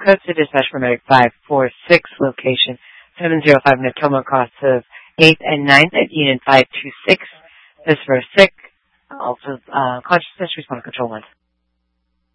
Code to dispatch paramedic 546, location 705 Natoma, cross of 8th and 9th at Union 526. This for sick, also consciousness, respond to control 1.